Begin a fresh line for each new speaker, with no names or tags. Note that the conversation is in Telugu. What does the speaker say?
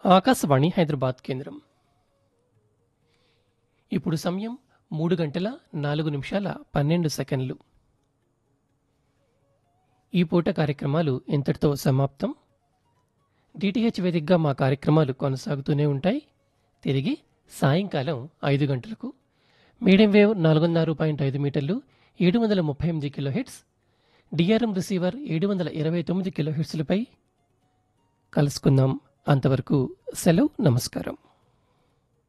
ఆకాశవాణి హైదరాబాద్ కేంద్రం. ఇప్పుడు సమయం 3:04 ఈ పూట కార్యక్రమాలు ఇంతటితో సమాప్తం. డిటిహెచ్ వేదికగా మా కార్యక్రమాలు కొనసాగుతూనే ఉంటాయి. తిరిగి సాయంకాలం 5 గంటలకు మీడియం వేవ్ 406.5 మీటర్లు 738 కిలోహెర్ట్జ్, డిఆర్ఎం రిసీవర్ 729 కిలోహెర్ట్జ్లపై కలుసుకుందాం. అంతవరకు సెలవు, నమస్కారం.